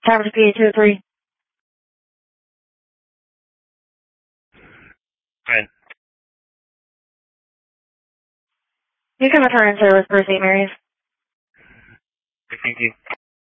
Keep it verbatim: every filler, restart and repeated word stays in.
Tower P A two oh three. Go ahead. You can return service for Saint Mary's. Thank you.